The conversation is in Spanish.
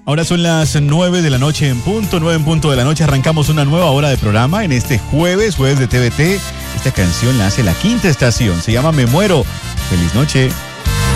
Ahora son las 9 de la noche en punto, 9 en punto de la noche. Arrancamos una nueva hora de programa en este jueves de TVT. Esta canción la hace La Quinta Estación. Se llama Me Muero. Feliz noche.